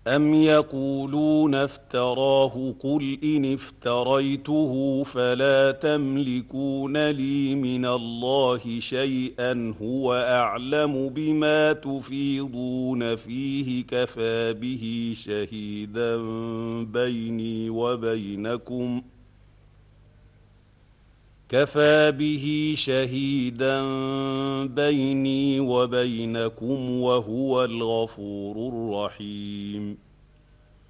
أَمْ يَقُولُونَ افْتَرَاهُ قُلْ إِنِ افْتَرَيْتُهُ فَلَا تَمْلِكُونَ لِي مِنَ اللَّهِ شَيْئًا هُوَ أَعْلَمُ بِمَا تُفِيضُونَ فِيهِ كَفَىٰ بِهِ شَهِيدًا بَيْنِي وَبَيْنَكُمْ وَهُوَ الْغَفُورُ الرَّحِيمُ